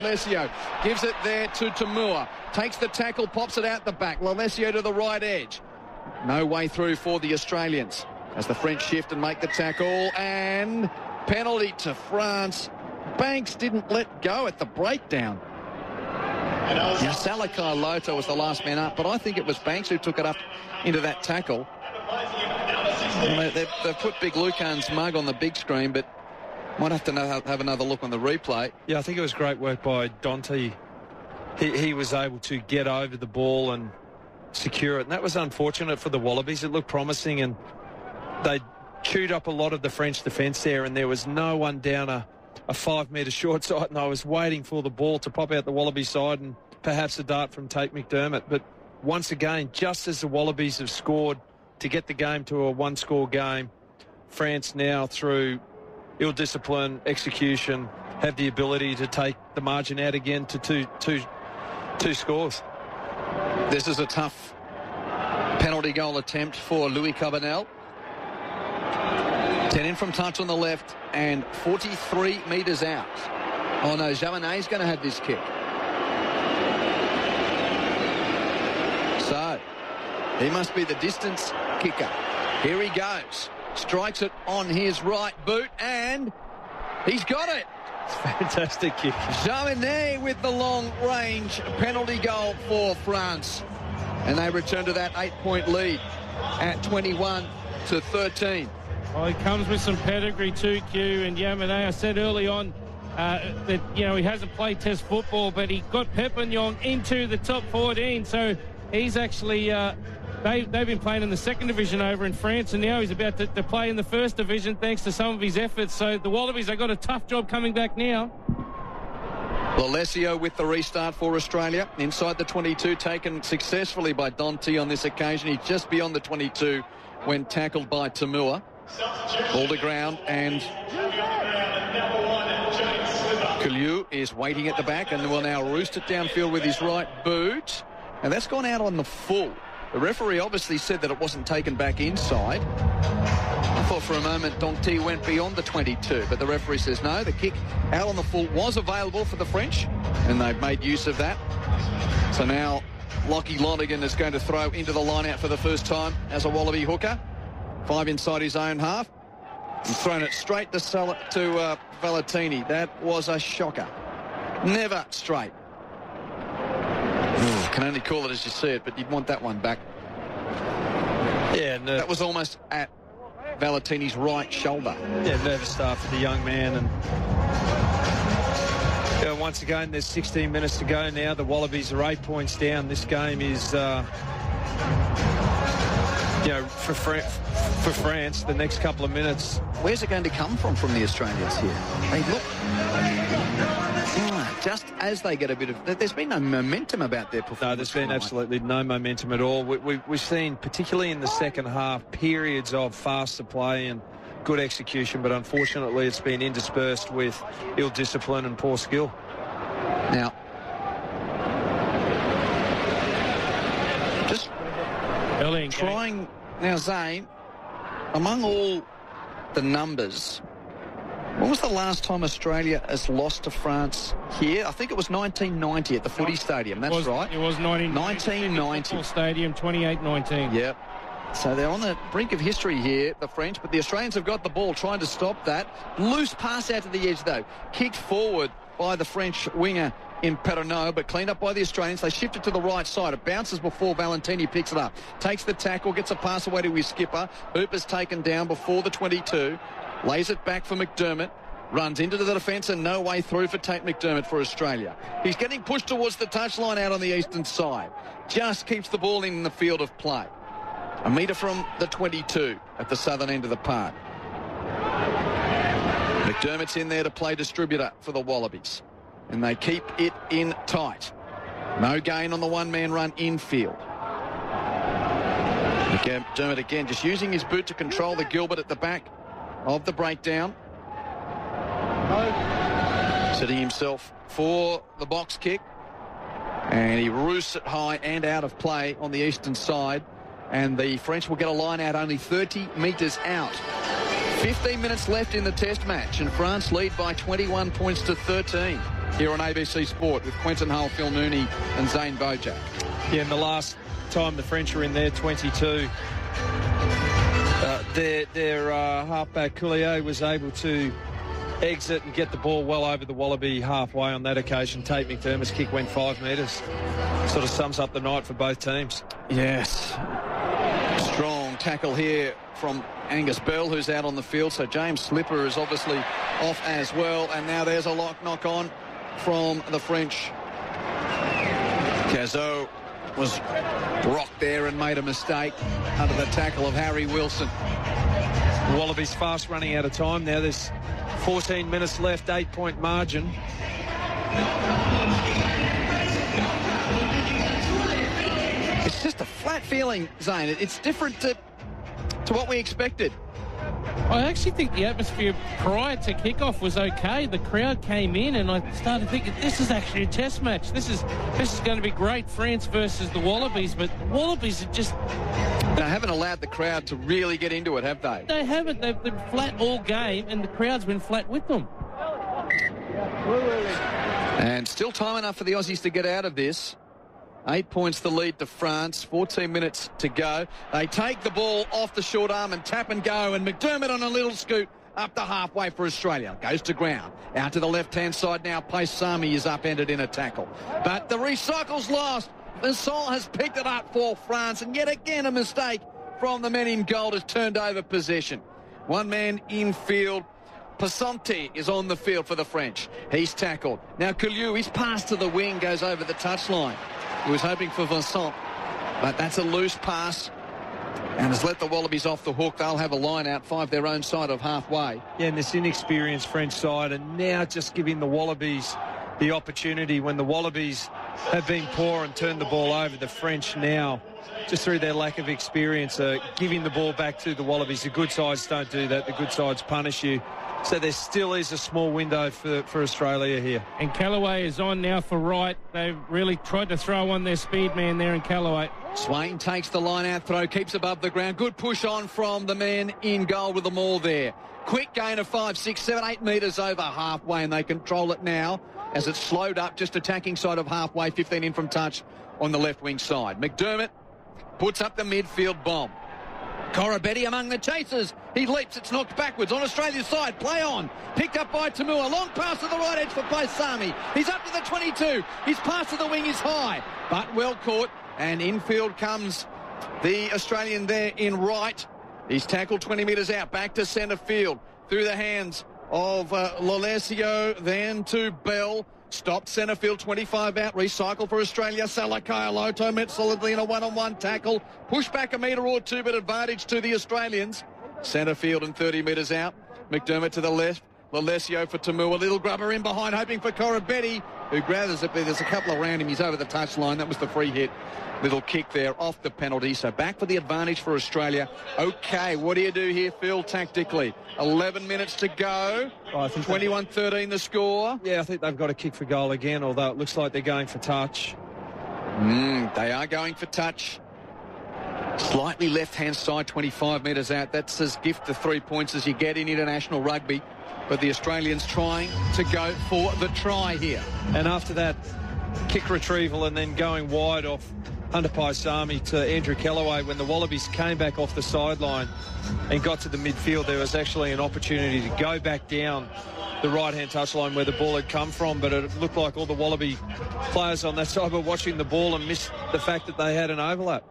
Lalesio gives it there to Tamua. Takes the tackle, pops it out the back. Lalesio to the right edge. No way through for the Australians as the French shift and make the tackle. And penalty to France. Banks didn't let go at the breakdown. Now, Salakai Lota was the last man up, but I think it was Banks who took it up into that tackle. They've put Big Lucan's mug on the big screen, but might have to have another look on the replay. Yeah, I think it was great work by Dante. He was able to get over the ball and secure it, and that was unfortunate for the Wallabies. It looked promising, and they chewed up a lot of the French defence there, and there was no one down a 5-metre short side, and I was waiting for the ball to pop out the Wallaby side and perhaps a dart from Tate McDermott. But once again, just as the Wallabies have scored to get the game to a one-score game, France now, through ill-discipline, execution, have the ability to take the margin out again to two scores. This is a tough penalty goal attempt for Louis Carbonell. 10 in from touch on the left and 43 metres out. Oh no, Jaminet's going to have this kick. So, he must be the distance kicker. Here he goes. Strikes it on his right boot and he's got it. Fantastic kick. Jaminet with the long-range penalty goal for France. And they return to that 8-point lead at 21-13. Well, he comes with some pedigree too, Q, and Jaminet. I said early on that, he hasn't played Test football, but he got Pepignon into the top 14. So he's actually, they've been playing in the second division over in France, and now he's about to play in the first division thanks to some of his efforts. So the Wallabies have got a tough job coming back now. Lalesio with the restart for Australia. Inside the 22, taken successfully by Dante on this occasion. He's just beyond the 22 when tackled by Tamua. Ball to ground, and Kaliu is waiting at the back and will now roost it downfield with his right boot. And that's gone out on the full. The referee obviously said that it wasn't taken back inside. I thought for a moment Dante went beyond the 22, but the referee says no, the kick out on the full was available for the French, and they've made use of that. So now Lockie Lonergan is going to throw into the line-out for the first time as a Wallaby hooker. 5 inside his own half. He's thrown it straight to Valentini. That was a shocker. Never straight. Can only call it as you see it, but you'd want that one back. Yeah, that was almost at Valentini's right shoulder. Yeah, nervous start for the young man. And once again, there's 16 minutes to go now. The Wallabies are 8 points down. This game is, for France, the next couple of minutes. Where's it going to come from the Australians here? They look just as they get a bit of... There's been no momentum about their performance. No, there's been absolutely no momentum at all. We've seen, particularly in the second half, periods of faster play and good execution, but unfortunately it's been interspersed with ill discipline and poor skill. Now, just trying... Now, Zane, among all the numbers, when was the last time Australia has lost to France here? I think it was 1990 at the Footy Stadium. That's right. It was 1990. Stadium, 28-19. Yep. So they're on the brink of history here, the French, but the Australians have got the ball, trying to stop that. Loose pass out to the edge, though. Kicked forward by the French winger in Perronneau, but cleaned up by the Australians. They shift it to the right side. It bounces before Valentini picks it up. Takes the tackle, gets a pass away to his skipper. Hooper's taken down before the 22. Lays it back for McDermott. Runs into the defence and no way through for Tate McDermott for Australia. He's getting pushed towards the touchline out on the eastern side. Just keeps the ball in the field of play. A metre from the 22 at the southern end of the park. McDermott's in there to play distributor for the Wallabies. And they keep it in tight. No gain on the one-man run infield. McDermott again just using his boot to control the Gilbert at the back of the breakdown. Setting himself for the box kick. And he roosts it high and out of play on the eastern side. And the French will get a line out only 30 metres out. 15 minutes left in the test match, and France lead by 21 points to 13. here on ABC Sport with Quentin Hull, Phil Mooney and Zane Bojack. Yeah, and the last time the French were in there, 22, their halfback Coulier was able to exit and get the ball well over the Wallaby halfway on that occasion. Tate McDermott's kick went 5 metres. Sort of sums up the night for both teams. Yes. Strong tackle here from Angus Bell, who's out on the field. So James Slipper is obviously off as well. And now there's a knock on from the French. Cazot was rocked there and made a mistake under the tackle of Harry Wilson. Wallabies fast running out of time now. There's 14 minutes left, 8-point margin. It's just a flat feeling, Zane. It's different to what we expected. I actually think the atmosphere prior to kickoff was okay. The crowd came in and I started thinking this is actually a test match. This is going to be great, France versus the Wallabies, but the Wallabies are just... They haven't allowed the crowd to really get into it, have they? They haven't. They've been flat all game and the crowd's been flat with them. And still time enough for the Aussies to get out of this. 8 points the lead to France, 14 minutes to go. They take the ball off the short arm and tap and go, and McDermott on a little scoot up to halfway for Australia. Goes to ground. Out to the left-hand side now. Paisami is upended in a tackle. But the recycle's lost. Vincent has picked it up for France, and yet again a mistake from the men in gold has turned over possession. One man in field. Passante is on the field for the French. He's tackled. Now Coulier, his pass to the wing goes over the touchline. He was hoping for Vincent, but that's a loose pass and has let the Wallabies off the hook. They'll have a line out, 5 their own side of halfway. Yeah, and this inexperienced French side, and now just giving the Wallabies the opportunity when the Wallabies have been poor and turned the ball over. The French now, just through their lack of experience, are giving the ball back to the Wallabies. The good sides don't do that. The good sides punish you. So there still is a small window for Australia here. And Callaway is on now for right. They've really tried to throw on their speed man there in Callaway. Swain takes the line-out throw, keeps above the ground. Good push on from the man in goal with the maul there. Quick gain of 5, 6, 7, 8 metres over halfway, and they control it now as it's slowed up, just attacking side of halfway, 15 in from touch on the left wing side. McDermott puts up the midfield bomb. Corabetti among the chasers. He leaps. It's knocked backwards on Australia's side. Play on. Picked up by Tamua. Long pass to the right edge for Paisami. He's up to the 22. His pass to the wing is high, but well caught. And infield comes the Australian there in right. He's tackled 20 metres out. Back to centre field. Through the hands of Lolesio. Then to Bell. Stopped centre field, 25 out. Recycle for Australia. Salakaia-Loto met solidly in a one-on-one tackle. Push back a metre or two, but advantage to the Australians. Centre field and 30 metres out. McDermott to the left. Lolesio for Tamua. Little grubber in behind, hoping for Corabetti, who gathers it. There's a couple around him. He's over the touchline. That was the free hit. Little kick there off the penalty. So back for the advantage for Australia. Okay, what do you do here, Phil, tactically? 11 minutes to go. 21-13 the score. Yeah, I think they've got a kick for goal again, although it looks like they're going for touch. They are going for touch. Slightly left-hand side, 25 metres out. That's as gift the 3 points as you get in international rugby. But the Australians trying to go for the try here. And after that kick retrieval and then going wide off Hunter Paisami to Andrew Callaway, when the Wallabies came back off the sideline and got to the midfield, there was actually an opportunity to go back down the right-hand touchline where the ball had come from, but it looked like all the Wallaby players on that side were watching the ball and missed the fact that they had an overlap.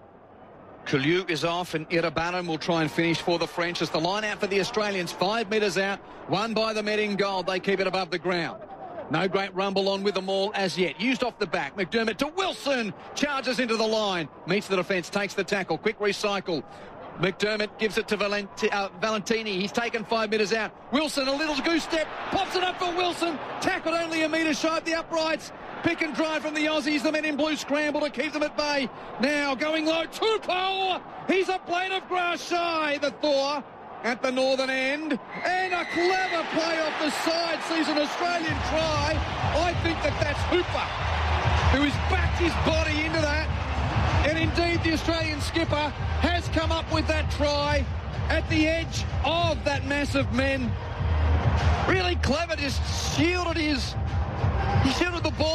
Coulier is off and Irabanen will try and finish for the French as the line out for the Australians, 5 metres out, won by the men in gold. They keep it above the ground. No great rumble on with them all as yet. Used off the back. McDermott to Wilson. Charges into the line. Meets the defence. Takes the tackle. Quick recycle. McDermott gives it to Valentini. He's taken 5 metres out. Wilson, a little goose step. Pops it up for Wilson. Tackled only a metre shy of the uprights. Pick and drive from the Aussies. The men in blue scramble to keep them at bay. Now going low. Tupou. He's a blade of grass shy. The Thor at the northern end, and a clever play off the side sees an Australian try. I think that's Hooper, who has backed his body into that, and indeed the Australian skipper has come up with that try at the edge of that mass of men. Really clever, just shielded his He settled the ball.